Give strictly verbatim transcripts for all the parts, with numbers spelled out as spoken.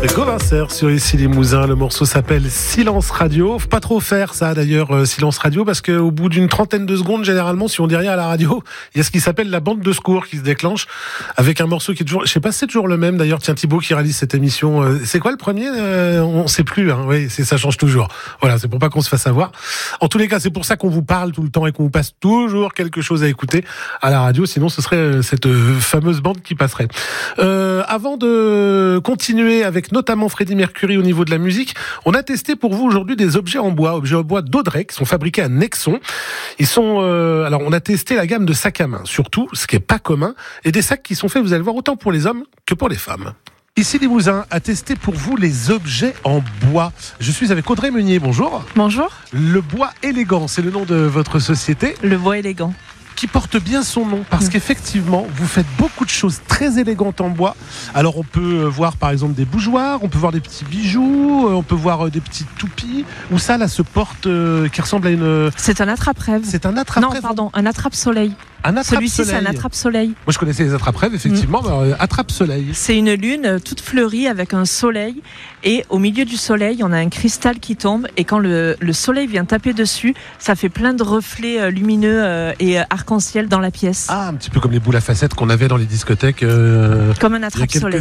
Covincer sur Ici Limousin. Le morceau s'appelle Silence Radio. Faut pas trop faire ça d'ailleurs, euh, Silence Radio, parce qu'au bout d'une trentaine de secondes, généralement, si on dit rien à la radio, il y a ce qui s'appelle la bande de secours qui se déclenche avec un morceau qui est toujours, je sais pas si c'est toujours le même d'ailleurs. Tiens, Thibaut qui réalise cette émission, euh, c'est quoi le premier euh, On sait plus. Hein, oui, c'est ça change toujours. Voilà, c'est pour pas qu'on se fasse avoir. En tous les cas, c'est pour ça qu'on vous parle tout le temps et qu'on vous passe toujours quelque chose à écouter à la radio. Sinon, ce serait cette fameuse bande qui passerait. Euh, avant de continuer avec notamment Freddie Mercury au niveau de la musique, on a testé pour vous aujourd'hui des objets en bois, objets en bois d'Audrey, qui sont fabriqués à Nexon. Ils sont, euh, alors on a testé la gamme de sacs à main, surtout, ce qui est pas commun, et des sacs qui sont faits, vous allez voir, autant pour les hommes que pour les femmes. Ici Limousin a testé pour vous les objets en bois. Je suis avec Audrey Meunier, bonjour. Bonjour. Le bois élégant, c'est le nom de votre société. Le bois élégant. Qui porte bien son nom, parce mmh. qu'effectivement, vous faites beaucoup de choses très élégantes en bois. Alors, on peut voir, par exemple, des bougeoirs, on peut voir des petits bijoux, on peut voir des petites toupies. Où ça, là, se porte, euh, qui ressemble à une... C'est un attrape-rêve. C'est un attrape-rêve. Non, pardon, un attrape-soleil. Un attrape-soleil. Celui-ci, c'est un attrape-soleil. Moi, je connaissais les attrape-rêves, effectivement, mmh. mais euh, attrape-soleil. C'est une lune toute fleurie avec un soleil. Et au milieu du soleil, on a un cristal qui tombe. Et quand le, le soleil vient taper dessus, ça fait plein de reflets euh, lumineux euh, et euh, arc-en-ciel dans la pièce. Ah, un petit peu comme les boules à facettes qu'on avait dans les discothèques. Euh, comme un attrape-soleil.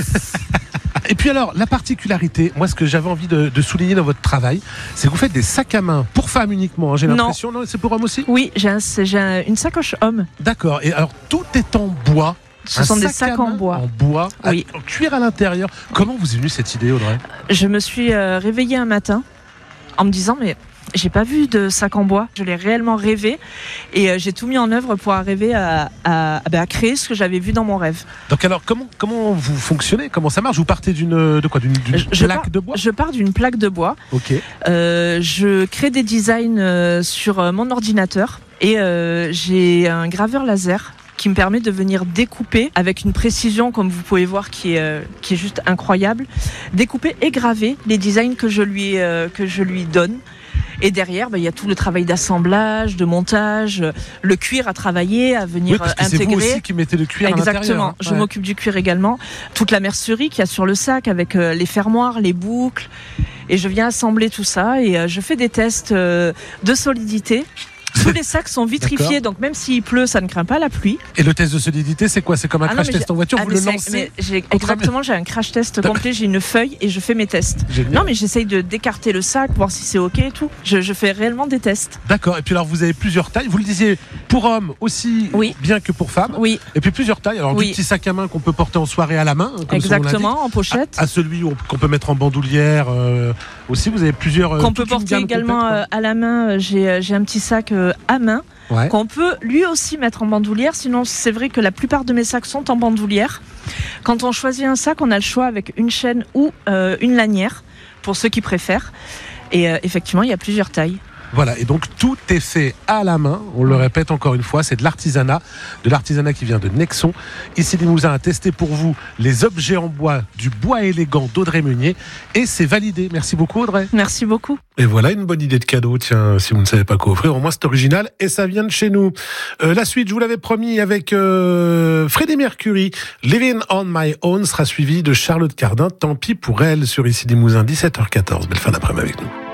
Et puis alors, la particularité, moi ce que j'avais envie de, de souligner dans votre travail, c'est que vous faites des sacs à main pour femmes uniquement, hein, j'ai l'impression. Non, non c'est pour hommes aussi ? Oui, j'ai, un, j'ai un, une sacoche homme. D'accord, et alors tout est en bois. Ce un sont sac des sacs en bois. En bois, oui. En cuir à l'intérieur. Comment vous est venue cette idée, Audrey ? Je me suis euh, réveillée un matin en me disant, mais... j'ai pas vu de sac en bois, je l'ai réellement rêvé et euh, j'ai tout mis en œuvre pour arriver à, à, à, à créer ce que j'avais vu dans mon rêve. Donc alors comment, comment vous fonctionnez ? Comment ça marche ? Vous partez d'une, de quoi, d'une, d'une je plaque pars, de bois ? Je pars d'une plaque de bois. Ok. Euh, je crée des designs euh, sur euh, mon ordinateur et euh, j'ai un graveur laser qui me permet de venir découper avec une précision, comme vous pouvez voir, qui est, euh, qui est juste incroyable, découper et graver les designs que je lui, euh, que je lui donne. Et derrière, bah, il y a tout le travail d'assemblage, de montage, le cuir à travailler, à venir oui, parce que intégrer. C'est vous aussi qui mettez le cuir Exactement. à l'intérieur. Hein. Je ouais. m'occupe du cuir également. Toute la mercerie qu'il y a sur le sac avec euh, les fermoirs, les boucles. Et je viens assembler tout ça et euh, je fais des tests euh, de solidité. Tous les sacs sont vitrifiés, donc même s'il pleut, ça ne craint pas la pluie. Et le test de solidité, c'est quoi ? C'est comme un ah crash non, test en voiture, ah, vous le lancez j'ai, Exactement, j'ai un crash test complet, j'ai une feuille et je fais mes tests. Génial. Non, mais j'essaye de d'écarter le sac, voir si c'est OK et tout. Je, je fais réellement des tests. D'accord, et puis alors vous avez plusieurs tailles. Vous le disiez, pour hommes aussi, oui. bien que pour femmes. Oui. Et puis plusieurs tailles. Alors oui. Du petit sac à main qu'on peut porter en soirée à la main. Comme exactement, en pochette. À, à celui on, qu'on peut mettre en bandoulière euh, aussi. Vous avez plusieurs. Qu'on peut porter également complète, à la main. J'ai, j'ai un petit sac euh, à main. Ouais. Qu'on peut lui aussi mettre en bandoulière. Sinon, c'est vrai que la plupart de mes sacs sont en bandoulière. Quand on choisit un sac, on a le choix avec une chaîne ou euh, une lanière, pour ceux qui préfèrent. Et euh, effectivement, il y a plusieurs tailles. Voilà, et donc tout est fait à la main, on le répète encore une fois, c'est de l'artisanat, de l'artisanat qui vient de Nexon. Ici Limousin a testé pour vous les objets en bois du bois élégant d'Audrey Meunier et c'est validé. Merci beaucoup Audrey. Merci beaucoup. Et voilà une bonne idée de cadeau, tiens, si vous ne savez pas quoi offrir, au moins c'est original et ça vient de chez nous. Euh, la suite, je vous l'avais promis avec euh, Freddie Mercury, Living on My Own sera suivi de Charlotte Cardin, tant pis pour elle sur Ici Limousin, dix-sept heures quatorze. Belle fin d'après-midi avec nous.